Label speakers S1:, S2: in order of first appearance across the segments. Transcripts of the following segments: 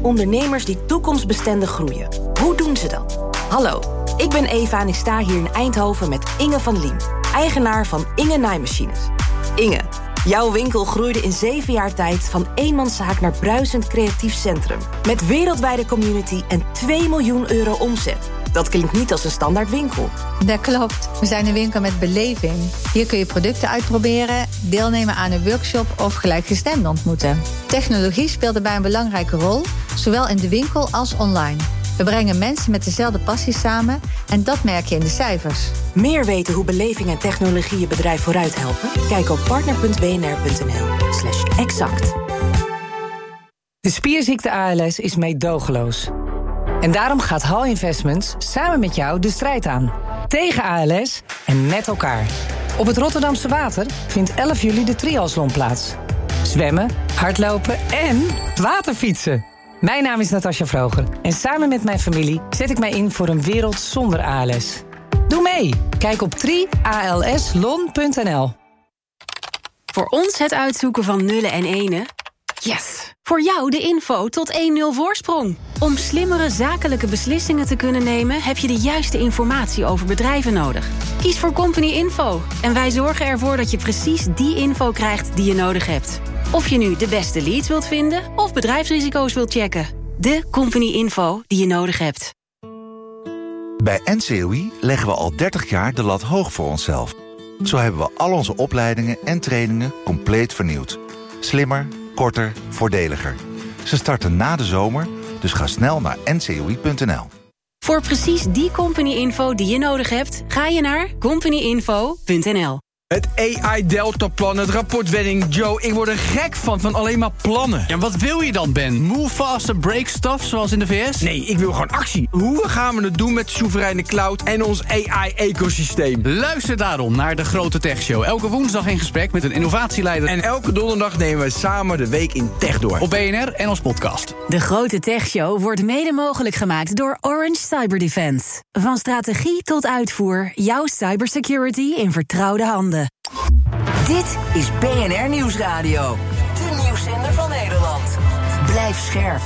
S1: ondernemers die toekomstbestendig groeien. Hoe doen ze dat? Hallo, ik ben Eva en ik sta hier in Eindhoven met Inge van Liem, eigenaar van Inge Naaimachines. Inge, jouw winkel groeide in 7 jaar tijd van eenmanszaak naar bruisend creatief centrum. Met wereldwijde community en 2 miljoen euro omzet. Dat klinkt niet als een standaard winkel.
S2: Dat klopt. We zijn een winkel met beleving. Hier kun je producten uitproberen, deelnemen aan een workshop of gelijkgestemden ontmoeten. Technologie speelt daarbij een belangrijke rol, zowel in de winkel als online. We brengen mensen met dezelfde passie samen en dat merk je in de cijfers.
S1: Meer weten hoe beleving en technologie je bedrijf vooruit helpen? Kijk op partner.bnr.nl/exact.
S3: De spierziekte ALS is meedogenloos. En daarom gaat HAL Investments samen met jou de strijd aan. Tegen ALS en met elkaar. Op het Rotterdamse Water vindt 11 juli de triathlon plaats. Zwemmen, hardlopen en waterfietsen. Mijn naam is Natasja Vroger en samen met mijn familie zet ik mij in voor een wereld zonder ALS. Doe mee! Kijk op trialslon.nl.
S4: Voor ons het uitzoeken van nullen en enen. Yes! Voor jou de info tot 1-0 voorsprong. Om slimmere zakelijke beslissingen te kunnen nemen, heb je de juiste informatie over bedrijven nodig. Kies voor Company Info en wij zorgen ervoor dat je precies die info krijgt die je nodig hebt. Of je nu de beste leads wilt vinden of bedrijfsrisico's wilt checken. De Company Info die je nodig hebt.
S5: Bij NCOI leggen we al 30 jaar de lat hoog voor onszelf. Zo hebben we al onze opleidingen en trainingen compleet vernieuwd. Slimmer, korter, voordeliger. Ze starten na de zomer, dus ga snel naar ncoi.nl.
S4: Voor precies die company info die je nodig hebt, ga je naar companyinfo.nl.
S6: Het AI-deltaplan, het rapportwetting. Joe, ik word er gek van alleen maar plannen.
S7: Ja, wat wil je dan, Ben? Move fast and break stuff, zoals in de VS?
S6: Nee, ik wil gewoon actie. Hoe gaan we het doen met de soevereine cloud en ons AI-ecosysteem?
S7: Luister daarom naar De Grote Tech Show. Elke woensdag in gesprek met een innovatieleider.
S6: En elke donderdag nemen we samen de week in tech door.
S7: Op BNR en als podcast.
S4: De Grote Tech Show wordt mede mogelijk gemaakt door Orange Cyber Defense. Van strategie tot uitvoer, jouw cybersecurity in vertrouwde handen.
S8: Dit is BNR Nieuwsradio. De nieuwszender van Nederland. Blijf scherp.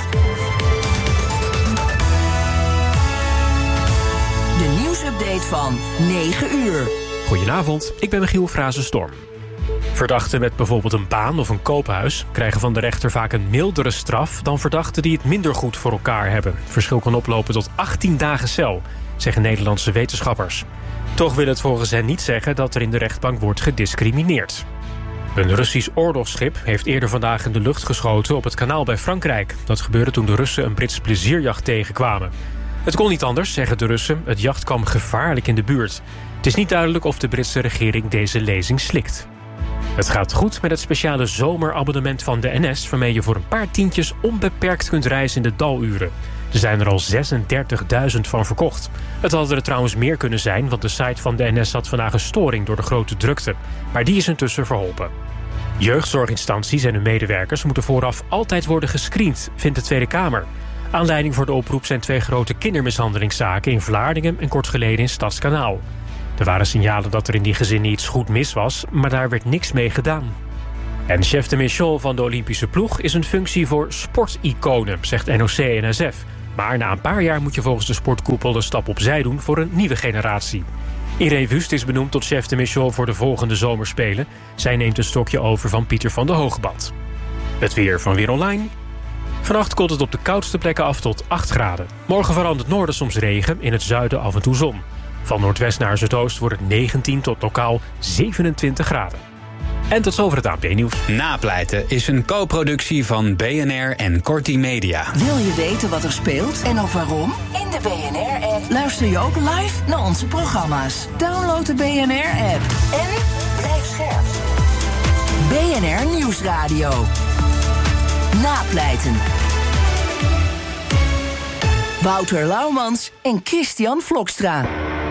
S8: De nieuwsupdate van 9 uur.
S9: Goedenavond, ik ben Michiel Frazenstorm. Verdachten met bijvoorbeeld een baan of een koophuis krijgen van de rechter vaak een mildere straf dan verdachten die het minder goed voor elkaar hebben. Het verschil kan oplopen tot 18 dagen cel, zeggen Nederlandse wetenschappers. Toch wil het volgens hen niet zeggen dat er in de rechtbank wordt gediscrimineerd. Een Russisch oorlogsschip heeft eerder vandaag in de lucht geschoten op het kanaal bij Frankrijk. Dat gebeurde toen de Russen een Brits plezierjacht tegenkwamen. Het kon niet anders, zeggen de Russen. Het jacht kwam gevaarlijk in de buurt. Het is niet duidelijk of de Britse regering deze lezing slikt. Het gaat goed met het speciale zomerabonnement van de NS... waarmee je voor een paar tientjes onbeperkt kunt reizen in de daluren. Er zijn er al 36.000 van verkocht. Het hadden er trouwens meer kunnen zijn, want de site van de NS had vandaag een storing door de grote drukte. Maar die is intussen verholpen. Jeugdzorginstanties en hun medewerkers moeten vooraf altijd worden gescreend, vindt de Tweede Kamer. Aanleiding voor de oproep zijn 2 grote kindermishandelingszaken in Vlaardingen en kort geleden in Stadskanaal. Er waren signalen dat er in die gezinnen iets goed mis was, maar daar werd niks mee gedaan. En chef de mission van de Olympische ploeg is een functie voor sporticonen, zegt NOC-NSF. Maar na een paar jaar moet je volgens de sportkoepel een stap opzij doen voor een nieuwe generatie. Irene Wust is benoemd tot chef de mission voor de volgende zomerspelen. Zij neemt een stokje over van Pieter van der Hoogeband. Het weer van Weer Online. Vannacht koelt het op de koudste plekken af tot 8 graden. Morgen vooral in het noorden soms regen, in het zuiden af en toe zon. Van noordwest naar zuidoost wordt het 19 tot lokaal 27 graden. En tot zover het ANP-nieuws.
S10: Napleiten is een co-productie van BNR en Corti Media.
S8: Wil je weten wat er speelt en ook waarom? In de BNR-app luister je ook live naar onze programma's. Download de BNR-app en blijf scherp. BNR Nieuwsradio. Napleiten. Wouter Laumans en Christian Vlokstra.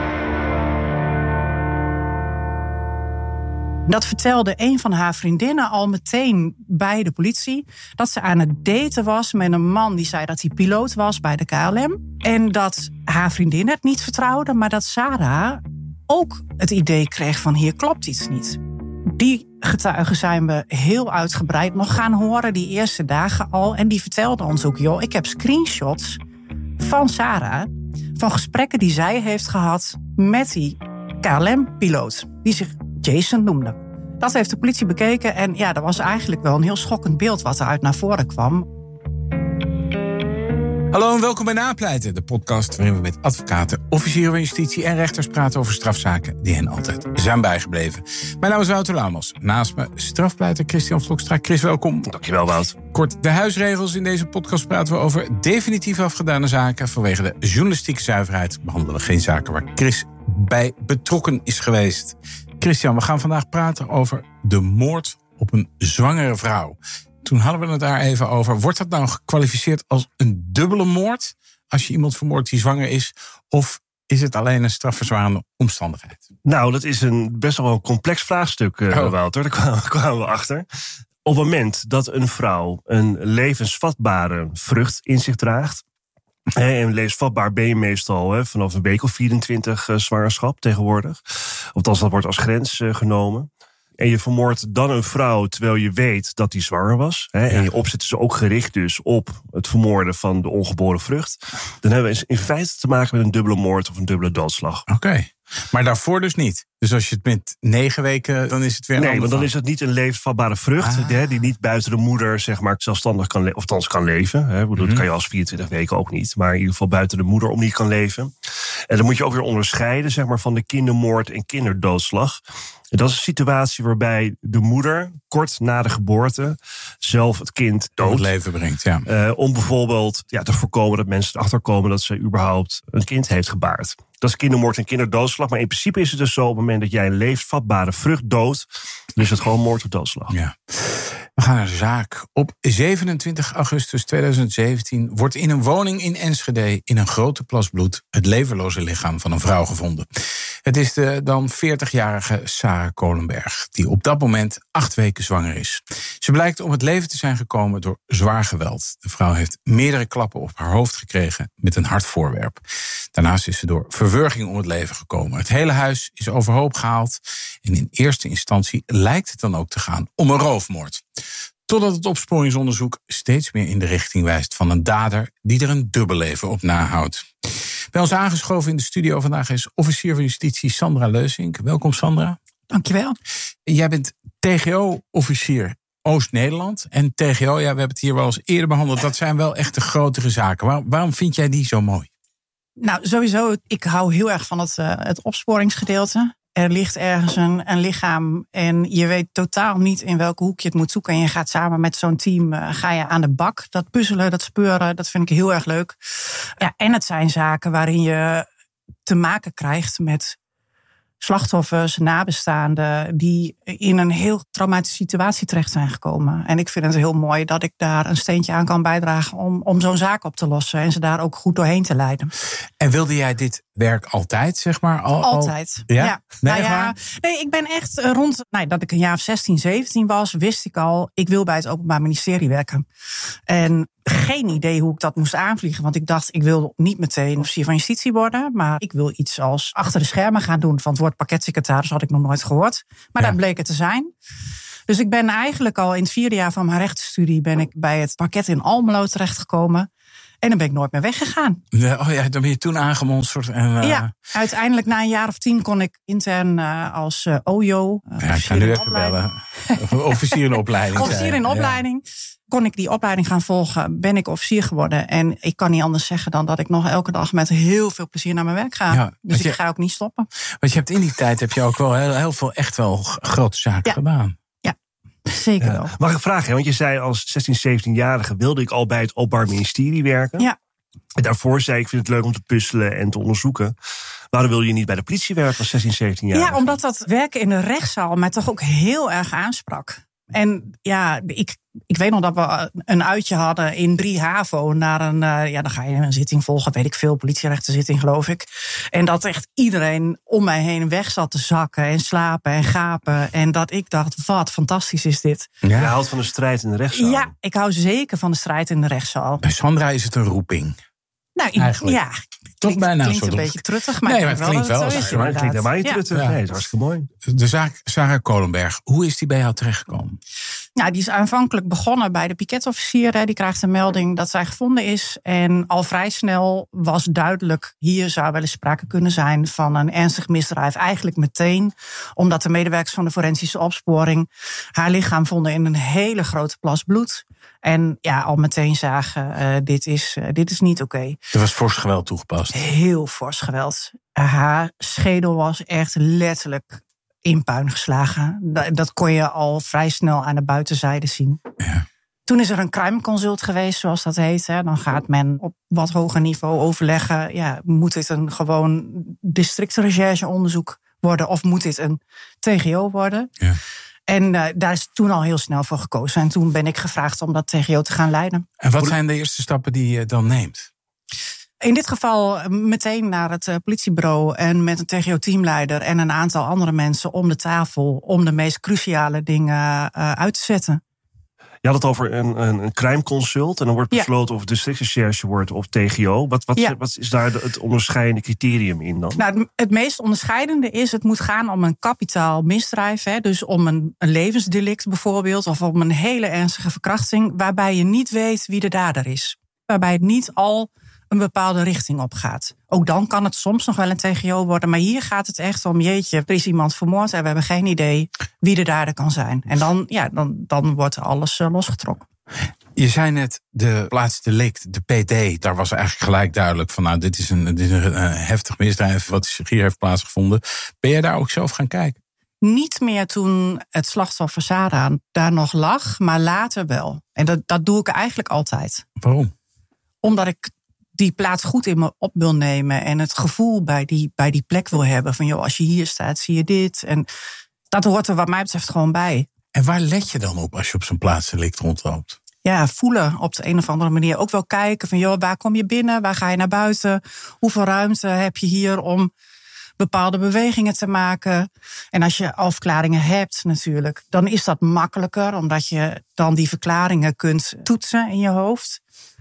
S11: Dat vertelde een van haar vriendinnen al meteen bij de politie. Dat ze aan het daten was met een man die zei dat hij piloot was bij de KLM. En dat haar vriendin het niet vertrouwde, maar dat Sarah ook het idee kreeg van hier klopt iets niet. Die getuigen zijn we heel uitgebreid nog gaan horen, die eerste dagen al. En die vertelden ons ook, joh, ik heb screenshots van Sarah, van gesprekken die zij heeft gehad met die KLM-piloot, die zich Jason noemde. Dat heeft de politie bekeken en ja, dat was eigenlijk wel een heel schokkend beeld wat eruit naar voren kwam.
S12: Hallo en welkom bij Napleiten, de podcast waarin we met advocaten, officieren van justitie en rechters praten over strafzaken die hen altijd zijn bijgebleven. Mijn naam is Wouter Lamers. Naast me strafpleiter Christian Vlokstra. Chris, welkom.
S13: Dankjewel, Wout.
S12: Kort de huisregels. In deze podcast praten we over definitief afgedane zaken. Vanwege de journalistieke zuiverheid behandelen we geen zaken waar Chris bij betrokken is geweest. Christian, we gaan vandaag praten over de moord op een zwangere vrouw. Toen hadden we het daar even over. Wordt dat nou gekwalificeerd als een dubbele moord als je iemand vermoordt die zwanger is? Of is het alleen een strafverzwarende omstandigheid?
S13: Nou, dat is een best wel een complex vraagstuk, Wouter. Daar kwamen we achter. Op het moment dat een vrouw een levensvatbare vrucht in zich draagt, en levensvatbaar ben je meestal vanaf een week of 24 zwangerschap tegenwoordig. Althans, dat wordt als grens genomen. En je vermoordt dan een vrouw terwijl je weet dat die zwanger was. En je opzet is ook gericht dus op het vermoorden van de ongeboren vrucht. Dan hebben we in feite te maken met een dubbele moord of een dubbele doodslag.
S12: Oké. Maar daarvoor dus niet. Dus als je het met 9 weken, dan is het weer een
S13: Nee, want dan is het niet een levensvatbare vrucht. Die niet buiten de moeder zeg maar zelfstandig kan leven. Of althans kan leven. Dat kan je als 24 weken ook niet. Maar in ieder geval buiten de moeder om niet kan leven. En dan moet je ook weer onderscheiden zeg maar, van de kindermoord en kinderdoodslag. En dat is een situatie waarbij de moeder kort na de geboorte zelf het kind dood
S12: het leven brengt. Ja.
S13: Om bijvoorbeeld te voorkomen dat mensen erachter komen dat ze überhaupt een kind heeft gebaard. Dat is kindermoord en kinderdoodslag. Maar in principe is het dus zo op het moment dat jij een levensvatbare vrucht doodt, dan is het gewoon moord of doodslag.
S12: Ja. We gaan naar de zaak. Op 27 augustus 2017 wordt in een woning in Enschede in een grote plas bloed het levenloze lichaam van een vrouw gevonden. Het is de dan 40-jarige Sarah Kolenberg, die op dat moment 8 weken zwanger is. Ze blijkt om het leven te zijn gekomen door zwaar geweld. De vrouw heeft meerdere klappen op haar hoofd gekregen met een hard voorwerp. Daarnaast is ze door verwurging om het leven gekomen. Het hele huis is overhoop gehaald en in eerste instantie lijkt het dan ook te gaan om een roofmoord. Totdat het opsporingsonderzoek steeds meer in de richting wijst van een dader die er een dubbelleven op nahoudt. Bij ons aangeschoven in de studio vandaag is officier van justitie Sandra Leusink. Welkom Sandra.
S11: Dankjewel.
S12: Jij bent TGO-officier Oost-Nederland. En TGO, we hebben het hier wel eens eerder behandeld, dat zijn wel echt de grotere zaken. Waarom vind jij die zo mooi?
S11: Nou, sowieso, ik hou heel erg van het opsporingsgedeelte. Er ligt ergens een lichaam en je weet totaal niet in welke hoek je het moet zoeken. En je gaat samen met zo'n team ga je aan de bak. Dat puzzelen, dat speuren, dat vind ik heel erg leuk. Ja, en het zijn zaken waarin je te maken krijgt met slachtoffers, nabestaanden die in een heel traumatische situatie terecht zijn gekomen. En ik vind het heel mooi dat ik daar een steentje aan kan bijdragen om zo'n zaak op te lossen en ze daar ook goed doorheen te leiden.
S12: En wilde jij dit werk altijd, zeg maar?
S11: Altijd.
S12: Ja?
S11: Nee, ik ben echt dat ik een jaar of 16, 17 was, wist ik al, ik wil bij het Openbaar Ministerie werken. En geen idee hoe ik dat moest aanvliegen. Want ik dacht, ik wil niet meteen officier van justitie worden. Maar ik wil iets als achter de schermen gaan doen. Van het woord parketsecretaris had ik nog nooit gehoord. Maar dat bleek het te zijn. Dus ik ben eigenlijk al in het 4e jaar van mijn rechtenstudie ben ik bij het parket in Almelo terechtgekomen. En dan ben ik nooit meer weggegaan.
S12: Dan ben je toen aangemonsterd.
S11: Ja, uiteindelijk na een jaar of 10 kon ik intern als OJO.
S12: Ik ga nu even bellen. Officier in opleiding.
S11: Officier in opleiding. Kon ik die opleiding gaan volgen, ben ik officier geworden. En ik kan niet anders zeggen dan dat ik nog elke dag met heel veel plezier naar mijn werk ga. Ja, dus ik ga ook niet stoppen.
S12: Want je hebt in die tijd heb je ook wel heel veel echt wel grote zaken gedaan.
S11: Zeker wel.
S13: Mag ik vragen, want je zei als 16, 17-jarige wilde ik al bij het Openbaar Ministerie werken.
S11: Ja.
S13: En daarvoor zei ik vind het leuk om te puzzelen en te onderzoeken. Waarom wil je niet bij de politie werken als 16, 17 jaar?
S11: Ja, omdat dat werken in de rechtszaal mij toch ook heel erg aansprak. En ja, ik weet nog dat we een uitje hadden in 3 HAVO naar dan ga je een zitting volgen, weet ik veel, politierechtenzitting geloof ik. En dat echt iedereen om mij heen weg zat te zakken en slapen en gapen. En dat ik dacht, wat fantastisch is dit.
S13: Ja. Je houdt van de strijd in de rechtszaal.
S11: Ja, ik hou zeker van de strijd in de rechtszaal.
S12: Bij Sandra is het een roeping.
S11: Nou,
S12: eigenlijk.
S11: Ja,
S12: Toch bijna
S11: klinkt
S12: zo
S11: een beetje truttig, maar
S12: nee, maar het klinkt wel.
S13: Maar het klinkt helemaal niet truttig.
S12: Ja.
S13: Nee, het is hartstikke mooi.
S12: De zaak Sarah Kolenberg, hoe is die bij jou terechtgekomen?
S11: Nou, die is aanvankelijk begonnen bij de piketofficier. Die krijgt een melding dat zij gevonden is. En al vrij snel was duidelijk, hier zou wel eens sprake kunnen zijn van een ernstig misdrijf. Eigenlijk meteen, omdat de medewerkers van de forensische opsporing haar lichaam vonden in een hele grote plas bloed. En ja, al meteen zagen, dit is niet oké.
S12: Er was fors geweld toegepast.
S11: Heel fors geweld. Haar schedel was echt letterlijk in puin geslagen. Dat kon je al vrij snel aan de buitenzijde zien.
S12: Ja.
S11: Toen is er een crime consult geweest, zoals dat heet. Dan gaat men op wat hoger niveau overleggen. Ja, moet dit een gewoon districtrechercheonderzoek worden? Of moet dit een TGO worden?
S12: Ja.
S11: En daar is toen al heel snel voor gekozen. En toen ben ik gevraagd om dat TGO te gaan leiden.
S12: En wat zijn de eerste stappen die je dan neemt?
S11: In dit geval meteen naar het politiebureau en met een TGO-teamleider en een aantal andere mensen om de tafel om de meest cruciale dingen uit te zetten.
S13: Je had het over een crime consult en dan wordt besloten of het districtrecherche wordt of TGO. Wat is daar het onderscheidende criterium in dan?
S11: Nou, het meest onderscheidende is, het moet gaan om een kapitaal misdrijf. Dus om een levensdelict bijvoorbeeld, of om een hele ernstige verkrachting, waarbij je niet weet wie de dader is. Waarbij het niet al een bepaalde richting op gaat. Ook dan kan het soms nog wel een TGO worden. Maar hier gaat het echt om, jeetje, er is iemand vermoord en we hebben geen idee wie de dader kan zijn. En dan wordt alles losgetrokken.
S12: Je zei net, de plaatsdelict, de PD, daar was eigenlijk gelijk duidelijk van, nou, dit is een heftig misdrijf wat hier heeft plaatsgevonden. Ben jij daar ook zelf gaan kijken?
S11: Niet meer toen het slachtoffer Sarah daar nog lag, maar later wel. En dat doe ik eigenlijk altijd.
S12: Waarom?
S11: Omdat ik die plaats goed in me op wil nemen en het gevoel bij die plek wil hebben van, joh, als je hier staat, zie je dit. En dat hoort er wat mij betreft gewoon bij.
S12: En waar let je dan op als je op zo'n plaatsdelict rondloopt?
S11: Ja, voelen op de een of andere manier. Ook wel kijken van, joh, waar kom je binnen? Waar ga je naar buiten? Hoeveel ruimte heb je hier om bepaalde bewegingen te maken? En als je al verklaringen hebt natuurlijk, dan is dat makkelijker, omdat je dan die verklaringen kunt toetsen in je hoofd.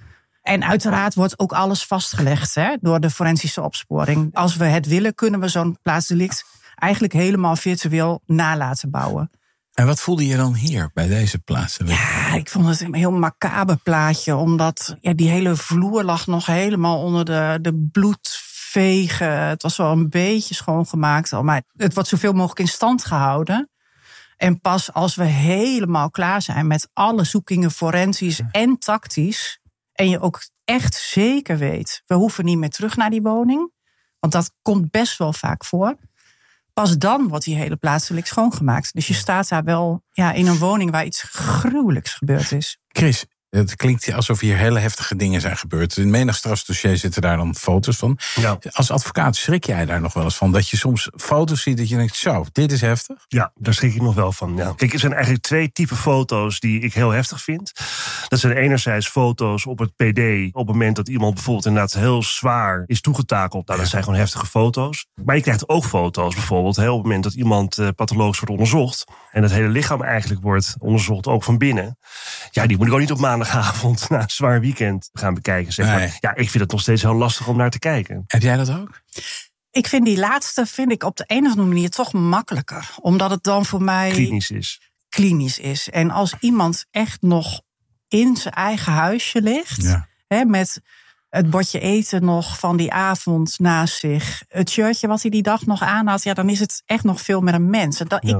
S11: En uiteraard wordt ook alles vastgelegd door de forensische opsporing. Als we het willen, kunnen we zo'n plaatsdelict eigenlijk helemaal virtueel na laten bouwen.
S12: En wat voelde je dan hier bij deze plaatsdelict?
S11: Ja, ik vond het een heel macaber plaatje. Omdat die hele vloer lag nog helemaal onder de bloedvegen. Het was wel een beetje schoongemaakt. Maar het wordt zoveel mogelijk in stand gehouden. En pas als we helemaal klaar zijn met alle zoekingen forensisch en tactisch, en je ook echt zeker weet, we hoeven niet meer terug naar die woning, want dat komt best wel vaak voor, pas dan wordt die hele plaatselijk schoongemaakt. Dus je staat daar wel in een woning waar iets gruwelijks gebeurd is.
S12: Chris, het klinkt alsof hier hele heftige dingen zijn gebeurd. In menig strafdossier zitten daar dan foto's van. Ja. Als advocaat schrik jij daar nog wel eens van? Dat je soms foto's ziet dat je denkt, zo, dit is heftig?
S13: Ja, daar schrik ik nog wel van. Ja. Kijk, er zijn eigenlijk 2 typen foto's die ik heel heftig vind. Dat zijn enerzijds foto's op het PD op het moment dat iemand bijvoorbeeld inderdaad heel zwaar is toegetakeld. Nou, dat zijn gewoon heftige foto's. Maar je krijgt ook foto's bijvoorbeeld op het moment dat iemand pathologisch wordt onderzocht en het hele lichaam eigenlijk wordt onderzocht, ook van binnen. Ja, die moet ik ook niet op maandagavond na een zwaar weekend gaan bekijken. Zeg maar. Nee. Ja, ik vind het nog steeds heel lastig om naar te kijken.
S12: Heb jij dat ook?
S11: Ik vind die laatste op de een of andere manier toch makkelijker. Omdat het dan voor mij klinisch is. En als iemand echt nog in zijn eigen huisje ligt, met het bordje eten nog van die avond naast zich, het shirtje wat hij die dag nog aan had, dan is het echt nog veel meer een mens.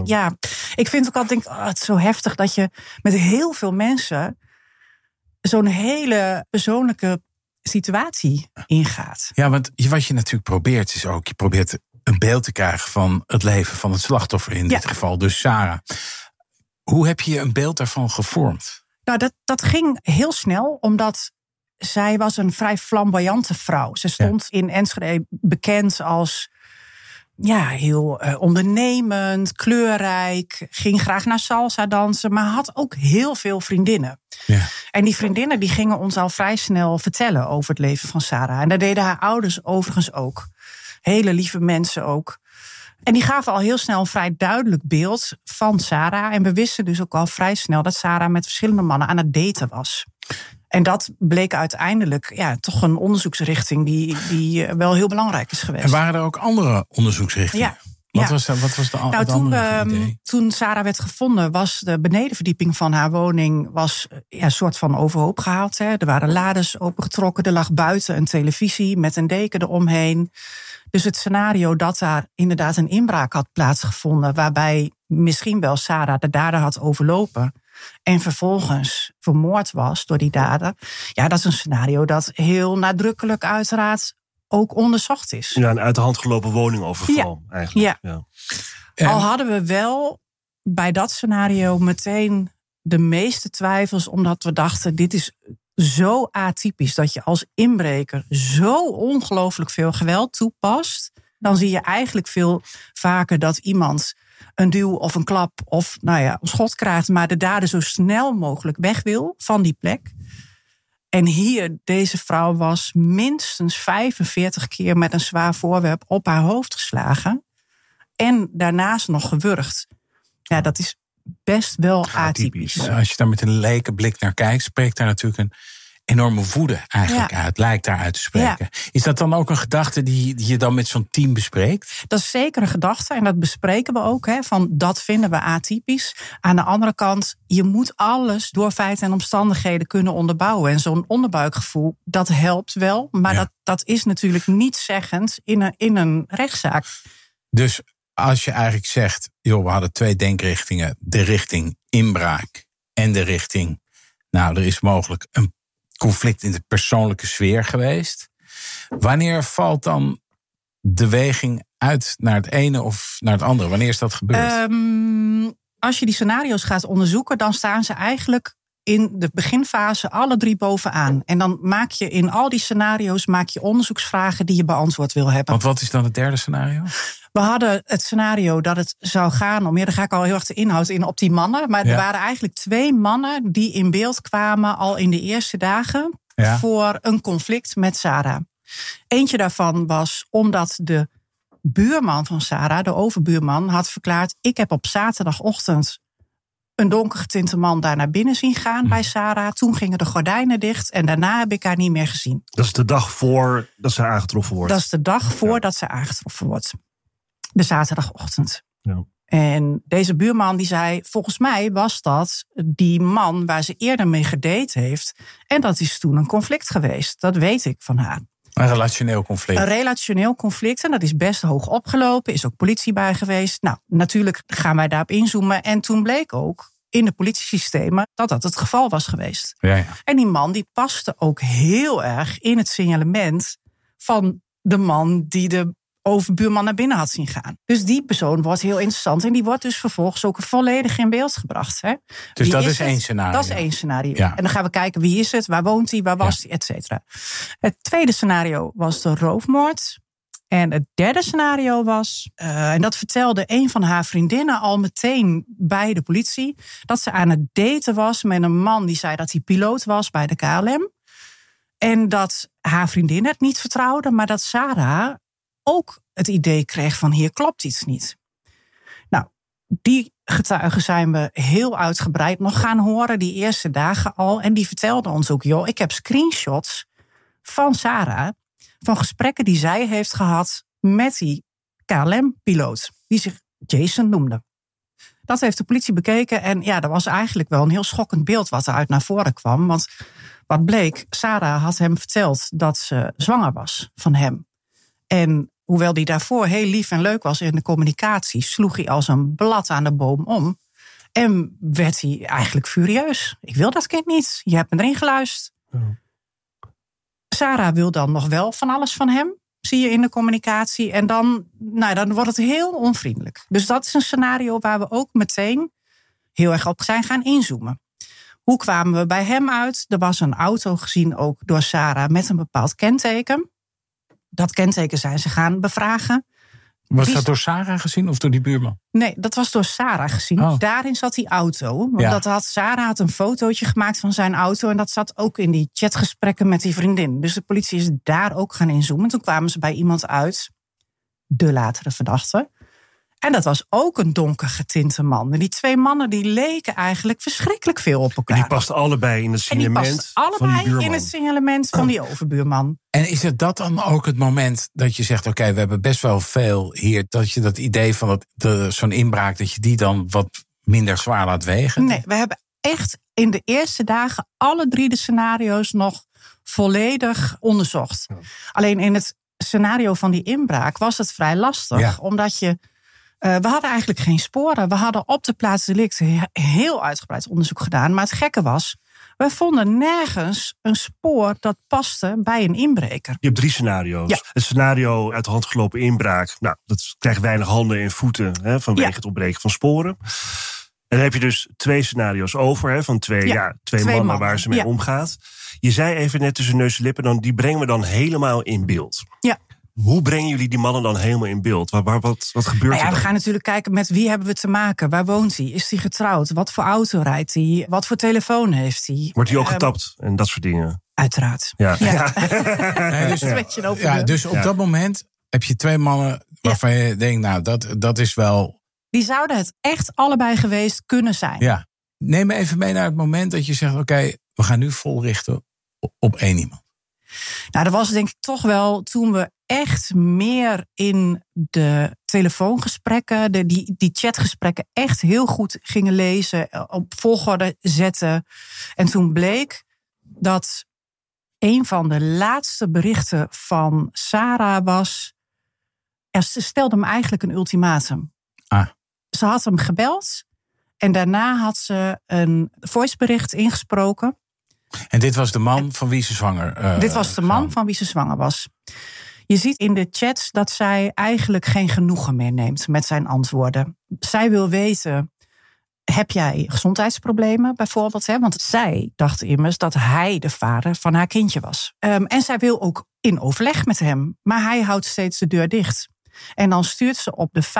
S11: Ik vind ook altijd, het is zo heftig dat je met heel veel mensen zo'n hele persoonlijke situatie ingaat.
S12: Ja, want wat je natuurlijk probeert is ook, je probeert een beeld te krijgen van het leven van het slachtoffer, in dit geval dus Sarah. Hoe heb je een beeld daarvan gevormd?
S11: Nou, dat ging heel snel, omdat zij was een vrij flamboyante vrouw. Ze stond in Enschede bekend als heel ondernemend, kleurrijk, ging graag naar salsa dansen, maar had ook heel veel vriendinnen. Ja. En die vriendinnen die gingen ons al vrij snel vertellen over het leven van Sarah. En dat deden haar ouders overigens ook. Hele lieve mensen ook. En die gaven al heel snel een vrij duidelijk beeld van Sarah. En we wisten dus ook al vrij snel dat Sarah met verschillende mannen aan het daten was. En dat bleek uiteindelijk toch een onderzoeksrichting die wel heel belangrijk is geweest.
S12: En waren er ook andere onderzoeksrichtingen?
S11: Ja.
S12: Wat was de andere idee?
S11: Toen Sarah werd gevonden, was de benedenverdieping van haar woning een soort van overhoop gehaald. Hè. Er waren lades opengetrokken, er lag buiten een televisie met een deken eromheen. Dus het scenario dat daar inderdaad een inbraak had plaatsgevonden, waarbij misschien wel Sarah de dader had overlopen en vervolgens vermoord was door die dader. Ja, dat is een scenario dat heel nadrukkelijk uiteraard ook onderzocht is.
S13: Ja, een uit de hand gelopen woningoverval eigenlijk. Ja.
S11: Al hadden we wel bij dat scenario meteen de meeste twijfels, omdat we dachten, dit is zo atypisch dat je als inbreker zo ongelooflijk veel geweld toepast. Dan zie je eigenlijk veel vaker dat iemand een duw of een klap of een schot krijgt, maar de dader zo snel mogelijk weg wil van die plek. En hier, deze vrouw was minstens 45 keer met een zwaar voorwerp op haar hoofd geslagen. En daarnaast nog gewurgd. Ja, dat is best wel atypisch.
S12: Als je daar met een lekenblik naar kijkt, spreekt daar natuurlijk een enorme woede eigenlijk uit. Lijkt daaruit te spreken. Ja. Is dat dan ook een gedachte die je dan met zo'n team bespreekt?
S11: Dat is zeker een gedachte en dat bespreken we ook. Van dat vinden we atypisch. Aan de andere kant, je moet alles door feiten en omstandigheden kunnen onderbouwen. En zo'n onderbuikgevoel, dat helpt wel. Maar dat is natuurlijk niet zeggend in een rechtszaak.
S12: Dus als je eigenlijk zegt, joh, we hadden 2 denkrichtingen. De richting inbraak en de richting, er is mogelijk een conflict in de persoonlijke sfeer geweest. Wanneer valt dan de weging uit naar het ene of naar het andere? Wanneer is dat gebeurd?
S11: Als je die scenario's gaat onderzoeken, dan staan ze eigenlijk in de beginfase alle 3 bovenaan. En dan maak je in al die scenario's onderzoeksvragen die je beantwoord wil hebben.
S12: Want wat is dan het derde scenario?
S11: We hadden het scenario dat het zou gaan om, daar ga ik al heel erg de inhoud in, op die mannen. Maar er waren eigenlijk 2 mannen die in beeld kwamen al in de eerste dagen voor een conflict met Sarah. Eentje daarvan was omdat de buurman van Sarah, de overbuurman, had verklaard: ik heb op zaterdagochtend een donkergetinte man daar naar binnen zien gaan bij Sarah. Toen gingen de gordijnen dicht en daarna heb ik haar niet meer gezien.
S13: Dat is de dag voordat ze aangetroffen wordt.
S11: Dat is de dag voordat ze aangetroffen wordt. De zaterdagochtend. Ja. En deze buurman die zei, volgens mij was dat die man waar ze eerder mee gedate heeft. En dat is toen een conflict geweest. Dat weet ik van haar.
S12: Een relationeel conflict.
S11: Een relationeel conflict. En dat is best hoog opgelopen. Is ook politie bij geweest. Nou, natuurlijk gaan wij daarop inzoomen. En toen bleek ook in de politiesystemen dat dat het geval was geweest.
S12: Ja.
S11: En die man die paste ook heel erg in het signalement van de man die de overbuurman naar binnen had zien gaan. Dus die persoon wordt heel interessant. En die wordt dus vervolgens ook volledig in beeld gebracht. Hè?
S12: Dus dat is 1 scenario?
S11: Dat is 1 scenario. Ja. En dan gaan we kijken, wie is het, waar woont hij, waar was hij, et cetera. Het tweede scenario was de roofmoord. En het derde scenario was, en dat vertelde een van haar vriendinnen al meteen bij de politie, dat ze aan het daten was met een man die zei dat hij piloot was bij de KLM. En dat haar vriendin het niet vertrouwde, maar dat Sarah ook het idee kreeg van hier klopt iets niet. Nou, die getuigen zijn we heel uitgebreid nog gaan horen die eerste dagen al. En die vertelden ons ook, ik heb screenshots van Sarah, van gesprekken die zij heeft gehad met die KLM-piloot, die zich Jason noemde. Dat heeft de politie bekeken en dat was eigenlijk wel een heel schokkend beeld wat eruit naar voren kwam. Want wat bleek, Sarah had hem verteld dat ze zwanger was van hem. En hoewel hij daarvoor heel lief en leuk was in de communicatie, sloeg hij als een blad aan de boom om. En werd hij eigenlijk furieus. Ik wil dat kind niet. Je hebt me erin geluisterd. Ja. Sarah wil dan nog wel van alles van hem, zie je in de communicatie. En dan wordt het heel onvriendelijk. Dus dat is een scenario waar we ook meteen heel erg op zijn gaan inzoomen. Hoe kwamen we bij hem uit? Er was een auto gezien ook door Sarah met een bepaald kenteken. Dat kenteken zijn ze gaan bevragen.
S12: Was dat door Sarah gezien of door die buurman?
S11: Nee, dat was door Sarah gezien. Oh. Daarin zat die auto. Want Sarah had een fotootje gemaakt van zijn auto. En dat zat ook in die chatgesprekken met die vriendin. Dus de politie is daar ook gaan inzoomen. Toen kwamen ze bij iemand uit, de latere verdachte. En dat was ook een donker getinte man. En die 2 mannen die leken eigenlijk verschrikkelijk veel op elkaar.
S13: En die pasten allebei in het signalement van die buurman.
S11: In het signalement van die overbuurman.
S12: En is het dat dan ook het moment dat je zegt... oké, we hebben best wel veel hier... dat je dat idee van zo'n inbraak... dat je die dan wat minder zwaar laat wegen?
S11: Nee, we hebben echt in de eerste dagen... alle 3 de scenario's nog volledig onderzocht. Ja. Alleen in het scenario van die inbraak was het vrij lastig. Ja. Omdat we hadden eigenlijk geen sporen. We hadden op de plaats delict heel uitgebreid onderzoek gedaan. Maar het gekke was... we vonden nergens een spoor dat paste bij een inbreker.
S13: Je hebt 3 scenario's. Ja. Het scenario uit de hand gelopen inbraak. Nou, dat krijgt weinig handen en voeten vanwege het ontbreken van sporen. En dan heb je dus 2 scenario's over. Van twee mannen waar ze mee omgaat. Je zei even net tussen neus en lippen... die brengen we dan helemaal in beeld. Ja. Hoe brengen jullie die mannen dan helemaal in beeld? Wat gebeurt er dan?
S11: We gaan natuurlijk kijken met wie hebben we te maken. Waar woont hij? Is hij getrouwd? Wat voor auto rijdt hij? Wat voor telefoon heeft hij?
S13: Wordt hij ook getapt en dat soort dingen?
S11: Uiteraard.
S13: Ja.
S12: Dus op dat moment heb je 2 mannen... waarvan je denkt, nou, dat is wel...
S11: Die zouden het echt allebei geweest kunnen zijn.
S12: Ja. Neem me even mee naar het moment dat je zegt... oké, we gaan nu vol richten op 1 iemand.
S11: Nou, dat was denk ik toch wel toen we echt meer in de telefoongesprekken... die chatgesprekken echt heel goed gingen lezen... op volgorde zetten. En toen bleek dat een van de laatste berichten van Sarah was... ze stelde hem eigenlijk een ultimatum. Ze had hem gebeld en daarna had ze een voicebericht ingesproken...
S12: En dit was de man van wie ze zwanger
S11: Dit was de man van wie ze zwanger was. Je ziet in de chats dat zij eigenlijk geen genoegen meer neemt met zijn antwoorden. Zij wil weten, heb jij gezondheidsproblemen bijvoorbeeld? Want zij dacht immers dat hij de vader van haar kindje was. En zij wil ook in overleg met hem, maar hij houdt steeds de deur dicht. En dan stuurt ze op de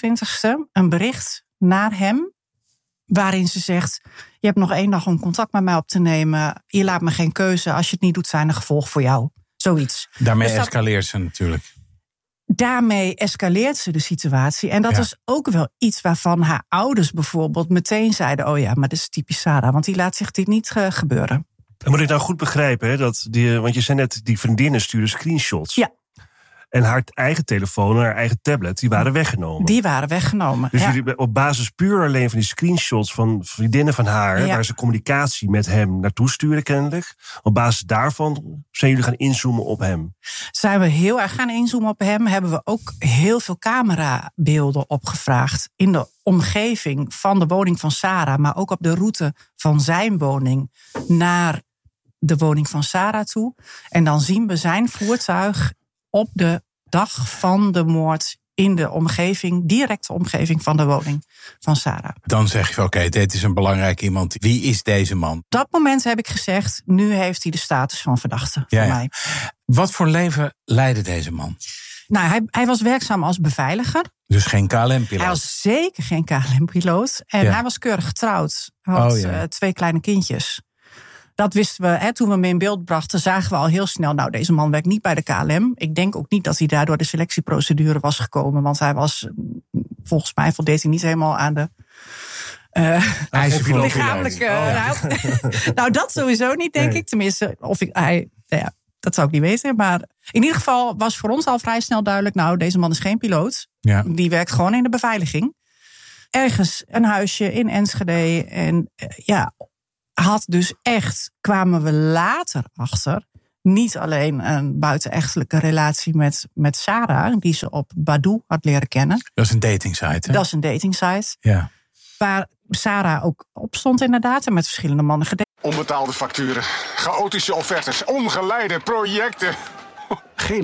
S11: 25e een bericht naar hem... waarin ze zegt, je hebt nog 1 dag om contact met mij op te nemen. Je laat me geen keuze. Als je het niet doet, zijn er gevolgen voor jou. Zoiets.
S12: Daarmee escaleert ze natuurlijk.
S11: Daarmee escaleert ze de situatie. En dat is ook wel iets waarvan haar ouders bijvoorbeeld meteen zeiden... oh ja, maar dat is typisch Sarah, want die laat zich dit niet gebeuren.
S13: En moet ik nou goed begrijpen, want je zei net... die vriendinnen sturen screenshots.
S11: Ja.
S13: En haar eigen telefoon en haar eigen tablet, die waren weggenomen.
S11: Die waren weggenomen,
S13: Dus jullie op basis puur alleen van die screenshots van vriendinnen van haar... waar ze communicatie met hem naartoe sturen kennelijk... op basis daarvan zijn jullie gaan inzoomen op hem?
S11: Zijn we heel erg gaan inzoomen op hem... hebben we ook heel veel camerabeelden opgevraagd... in de omgeving van de woning van Sarah... maar ook op de route van zijn woning naar de woning van Sarah toe. En dan zien we zijn voertuig... op de dag van de moord in de omgeving, directe omgeving van de woning van Sarah.
S12: Dan zeg je, oké, dit is een belangrijk iemand. Wie is deze man?
S11: Op dat moment heb ik gezegd, nu heeft hij de status van verdachte voor mij.
S12: Wat voor leven leidde deze man?
S11: Nou, hij was werkzaam als beveiliger.
S12: Dus geen KLM-piloot?
S11: Hij was zeker geen KLM-piloot. En hij was keurig getrouwd. Hij had 2 kleine kindjes. Dat wisten we, toen we hem in beeld brachten, zagen we al heel snel... nou, deze man werkt niet bij de KLM. Ik denk ook niet dat hij daardoor de selectieprocedure was gekomen. Want hij was, volgens mij, voldeed hij niet helemaal aan de... lichamelijke... Nou, dat sowieso niet, denk ik. Tenminste, dat zou ik niet weten. Maar in ieder geval was voor ons al vrij snel duidelijk... nou, deze man is geen piloot. Ja. Die werkt gewoon in de beveiliging. Ergens een huisje in Enschede. En had dus echt, kwamen we later achter... niet alleen een buitenechtelijke relatie met Sarah... die ze op Badoo had leren kennen.
S12: Dat is een datingsite, hè?
S11: Dat is een datingsite.
S12: Ja.
S11: Waar Sarah ook op stond inderdaad... en met verschillende mannen gedate.
S14: Onbetaalde facturen, chaotische offertes, ongeleide projecten.